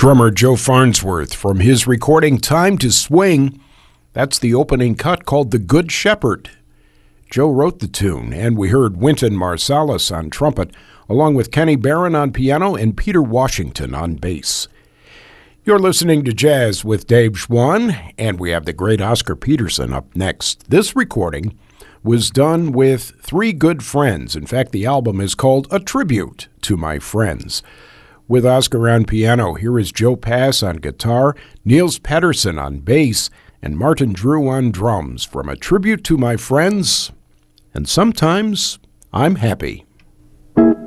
Drummer Joe Farnsworth from his recording Time to Swing. That's the opening cut called The Good Shepherd. Joe wrote the tune, and we heard Wynton Marsalis on trumpet, along with Kenny Barron on piano and Peter Washington on bass. You're listening to Jazz with Dave Schwann, and we have the great Oscar Peterson up next. This recording was done with three good friends. In fact, the album is called A Tribute to My Friends. With Oscar on piano, here is Joe Pass on guitar, Niels Pettersson on bass, and Martin Drew on drums from A Tribute to My Friends. And sometimes I'm happy.